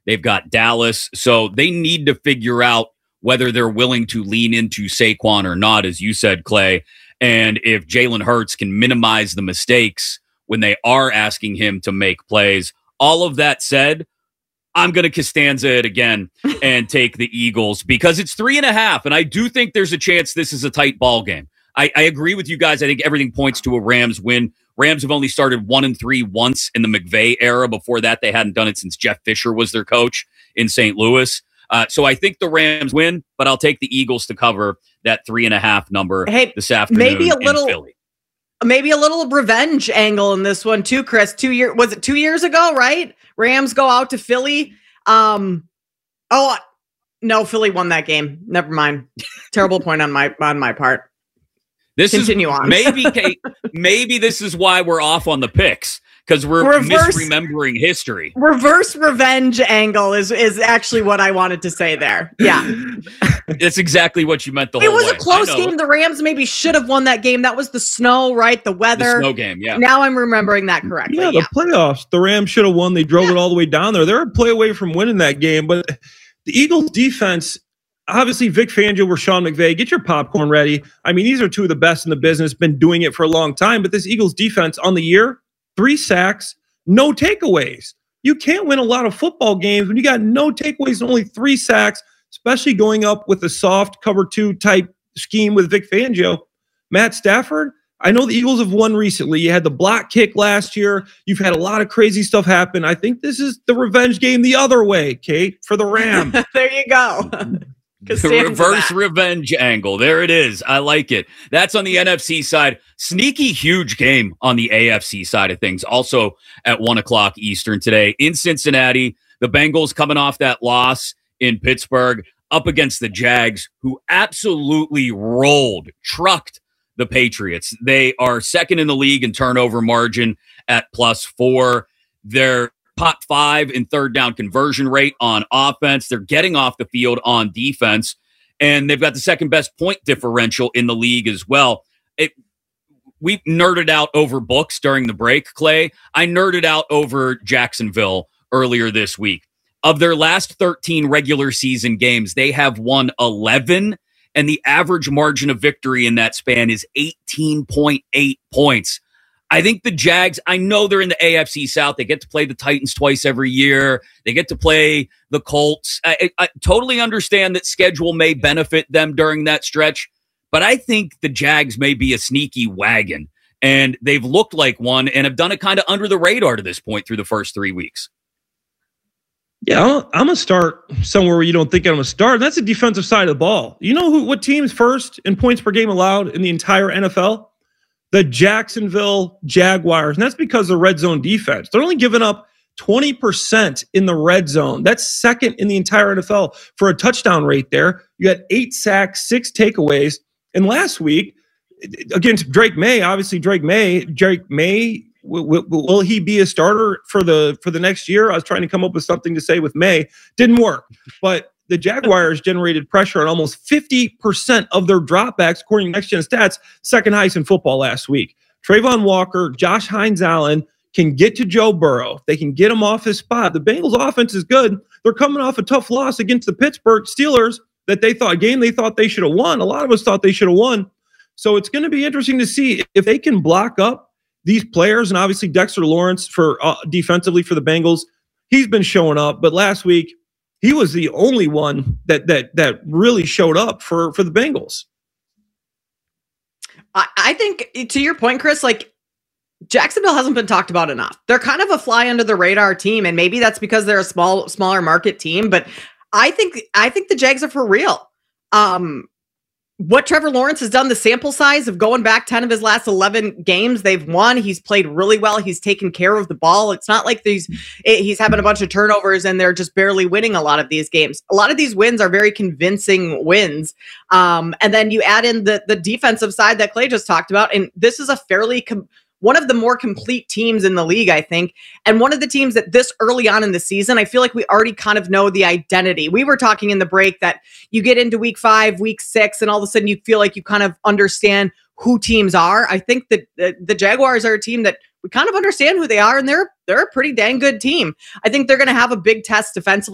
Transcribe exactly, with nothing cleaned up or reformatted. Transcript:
They've got Dallas. So they need to figure out whether they're willing to lean into Saquon or not, as you said, Clay. And if Jalen Hurts can minimize the mistakes when they are asking him to make plays. All of that said, I'm going to Costanza it again and take the Eagles because it's three and a half. And I do think there's a chance this is a tight ball game. I, I agree with you guys. I think everything points to a Rams win. Rams have only started one and three once in the McVay era. Before that, they hadn't done it since Jeff Fisher was their coach in Saint Louis. Uh, so I think the Rams win, but I'll take the Eagles to cover that three and a half number hey, this afternoon maybe a little, in Philly. Maybe a little revenge angle in this one too, Chris. Two year was it two years ago, right? Rams go out to Philly. Um, oh no, Philly won that game. Never mind. Terrible point on my on my part. This Continue is on. maybe Kate, maybe this is why we're off on the picks. Because we're reverse, misremembering history. Reverse revenge angle is is actually what I wanted to say there. Yeah. That's exactly what you meant the it whole way. It was a close game. The Rams maybe should have won that game. That was the snow, right? The weather. The snow game, yeah. Now I'm remembering that correctly. Yeah, yeah. the playoffs. The Rams should have won. They drove yeah. it all the way down there. They're a play away from winning that game. But the Eagles defense, obviously Vic Fangio or Sean McVay, get your popcorn ready. I mean, these are two of the best in the business, been doing it for a long time. But this Eagles defense on the year, three sacks, no takeaways. You can't win a lot of football games when you got no takeaways and only three sacks, especially going up with a soft cover two type scheme with Vic Fangio. Matt Stafford, I know the Eagles have won recently. You had the block kick last year. You've had a lot of crazy stuff happen. I think this is the revenge game the other way, Kate, for the Rams. There you go. The reverse revenge angle. There it is. I like it. That's on the N F C side. Sneaky huge game on the A F C side of things. Also at one o'clock Eastern today in Cincinnati. The Bengals coming off that loss in Pittsburgh up against the Jags, who absolutely rolled, trucked the Patriots. They are second in the league in turnover margin at plus four. They're pot five in third down conversion rate on offense. They're getting off the field on defense, and they've got the second best point differential in the league as well. It, we nerded out over books during the break, Clay. I nerded out over Jacksonville earlier this week. Of their last thirteen regular season games, they have won eleven, and the average margin of victory in that span is eighteen point eight points. I think the Jags, I know they're in the A F C South. They get to play the Titans twice every year. They get to play the Colts. I, I totally understand that schedule may benefit them during that stretch, but I think the Jags may be a sneaky wagon, and they've looked like one and have done it kind of under the radar to this point through the first three weeks. Yeah, I'm, I'm going to start somewhere where you don't think I'm going to start, and that's the defensive side of the ball. You know who? What team's first in points per game allowed in the entire N F L? The Jacksonville Jaguars. And that's because of red zone defense. They're only giving up twenty percent in the red zone. That's second in the entire N F L for a touchdown rate there. You had eight sacks, six takeaways. And last week, against Drake May, obviously Drake May, Drake May, will, will, will he be a starter for the for the next year? I was trying to come up with something to say with May. Didn't work. But the Jaguars generated pressure on almost fifty percent of their dropbacks, according to Next Gen Stats, second highest in football last week. Trayvon Walker, Josh Hines-Allen can get to Joe Burrow. They can get him off his spot. The Bengals offense is good. They're coming off a tough loss against the Pittsburgh Steelers that they thought, a game they thought they should have won. A lot of us thought they should have won. So it's going to be interesting to see if they can block up these players. And obviously Dexter Lawrence for uh, defensively for the Bengals, he's been showing up. But last week, he was the only one that that that really showed up for, for the Bengals. I, I think, to your point, Chris, like Jacksonville hasn't been talked about enough. They're kind of a fly under the radar team, and maybe that's because they're a small, smaller market team. But I think I think the Jags are for real. Um, what Trevor Lawrence has done, the sample size of going back ten of his last eleven games, they've won. He's played really well. He's taken care of the ball. It's not like these, it, he's having a bunch of turnovers and they're just barely winning a lot of these games. A lot of these wins are very convincing wins. Um, and then you add in the, the defensive side that Clay just talked about. And this is a fairly, com- one of the more complete teams in the league, I think. And one of the teams that this early on in the season, I feel like we already kind of know the identity. We were talking in the break that you get into week five, week six, and all of a sudden you feel like you kind of understand who teams are. I think that the, the Jaguars are a team that we kind of understand who they are, and they're they're a pretty dang good team. I think they're going to have a big test defensively.